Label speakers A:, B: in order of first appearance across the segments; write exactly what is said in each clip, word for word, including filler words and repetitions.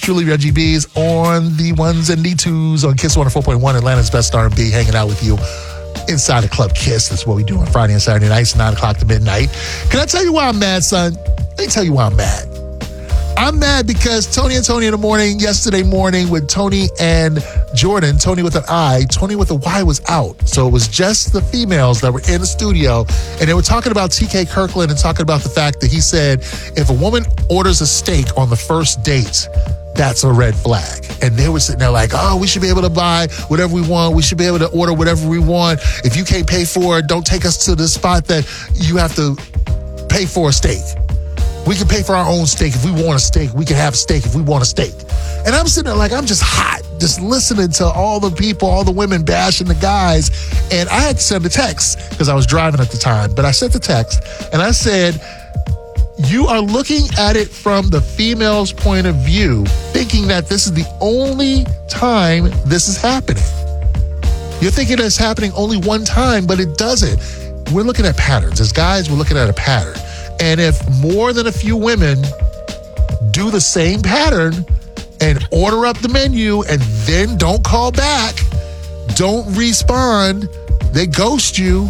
A: Truly Reggie B's on the ones and the twos on Kiss one oh four point one, Atlanta's best R and B, hanging out with you inside the Club Kiss. That's what we do on Friday and Saturday nights, nine o'clock to midnight. Can I tell you why I'm mad, son? Let me tell you why I'm mad. I'm mad because Tony and Tony in the morning, yesterday morning with Tony and Jordan, Tony with an I, Tony with a Y was out. So it was just the females that were in the studio, and they were talking about T K Kirkland and talking about the fact that he said if a woman orders a steak on the first date, that's a red flag. And they were sitting there like, oh, we should be able to buy whatever we want. We should be able to order whatever we want. If you can't pay for it, don't take us to the spot that you have to pay for a steak. We can pay for our own steak. If we want a steak, we can have a steak if we want a steak. And I'm sitting there like, I'm just hot, just listening to all the people, all the women bashing the guys. And I had to send a text because I was driving at the time. But I sent the text and I said, you are looking at it from the female's point of view, thinking that this is the only time this is happening. You're thinking it's happening only one time, but it doesn't. We're looking at patterns. As guys, we're looking at a pattern. And if more than a few women do the same pattern and order up the menu and then don't call back, don't respond, they ghost you,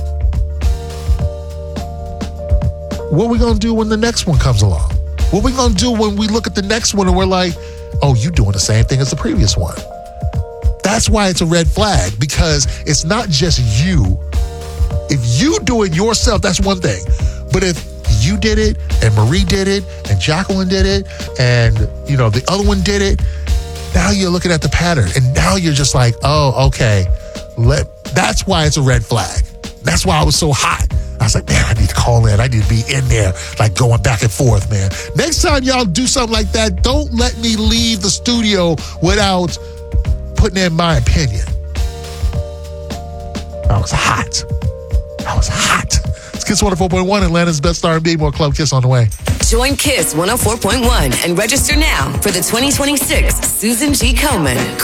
A: what are we going to do when the next one comes along? What are we going to do when we look at the next one and we're like, oh, you doing the same thing as the previous one? That's why it's a red flag, because it's not just you. If you do it yourself, that's one thing. But if you did it, and Marie did it, and Jacqueline did it, and, you know, the other one did it, now you're looking at the pattern, and now you're just like, oh, okay. Let, that's why it's a red flag. That's why I was so hot. I was like, man, I need to call in. I need to be in there, like going back and forth, man. Next time y'all do something like that, don't let me leave the studio without putting in my opinion. I was hot. I was hot. It's Kiss one oh four point one, Atlanta's best R and B. More Club Kiss on the way.
B: Join Kiss one oh four point one and register now for the twenty twenty-six Susan G. Komen